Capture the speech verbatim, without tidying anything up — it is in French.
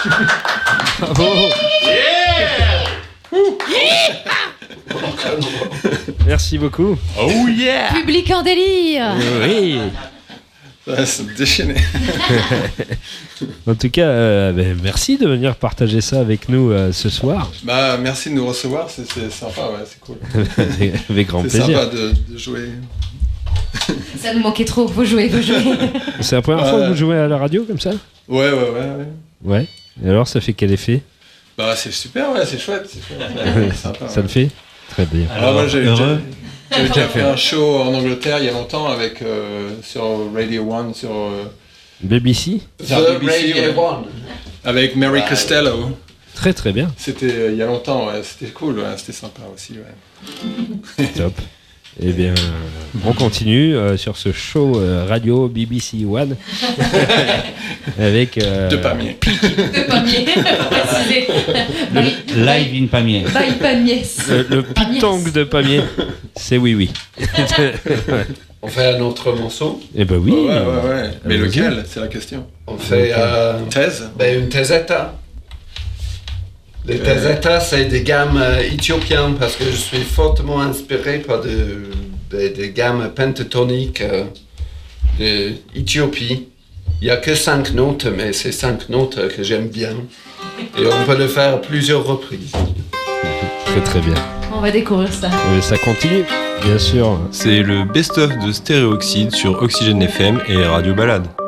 Bravo. Merci beaucoup. Oh yeah. Public en délire. Oui. Ouais, c'est déchaîné. En tout cas, euh, ben, merci de venir partager ça avec nous euh, ce soir. Bah, merci de nous recevoir, c'est, c'est sympa, ouais, c'est cool. Avec grand c'est plaisir. C'est sympa de, de jouer. Ça nous manquait trop, faut jouer, faut jouer. C'est la première ouais. fois que vous jouez à la radio comme ça ? Ouais, ouais, ouais, ouais. Ouais. Et alors, ça fait quel effet ? Bah, c'est super, ouais, c'est chouette. C'est chouette. Ouais, c'est sympa, ça ouais. le fait ? Très bien. Alors, alors moi, j'ai heureux. J'ai déjà fait un show en Angleterre il y a longtemps avec, euh, sur Radio One, sur... Euh, B B C ? sur B B C, ouais. One. Avec Mary Costello. Très très bien. C'était euh, il y a longtemps, ouais. C'était cool, ouais. C'était sympa aussi. Ouais. Top. Eh bien, euh, on continue euh, sur ce show euh, radio B B C One avec... Euh, De Pamiers. De Pamiers, précisé. Le live in Pamiers. By Pamiers. Le, le pitong de Pamiers, c'est oui oui. On fait un autre morceau. Eh ben oui. Ouais, ouais, ouais. Mais Allez-y. lequel, c'est la question. On fait euh, Thèse. ben, une teseta. Les tesetas, c'est des gammes euh, éthiopiennes parce que je suis fortement inspiré par de- de- des gammes pentatoniques euh, d'Éthiopie. Il n'y a que cinq notes, mais c'est cinq notes que j'aime bien. Et on peut le faire à plusieurs reprises. Très très bien. On va découvrir ça. Euh, ça continue, bien sûr. C'est le best-of de Stéréoxyde sur Oxygène F M et Radio Balade.